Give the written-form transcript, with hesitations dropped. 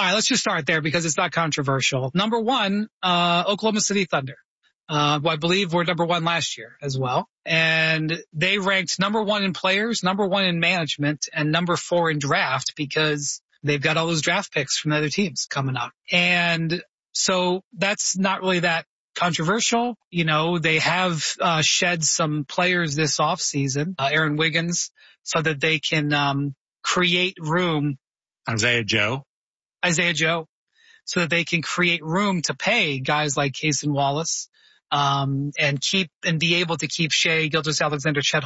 right, let's just start there because it's not controversial. Number one, Oklahoma City Thunder. I believe we're number one last year as well. And they ranked number one in players, number one in management, and number 4 in draft because they've got all those draft picks from other teams coming up. And so that's not really that controversial. They have shed some players this offseason, Aaron Wiggins, so that they can create room. Isaiah Joe, so that they can create room to pay guys like Cason Wallace, and be able to keep Shai Gilgeous-Alexander, Chet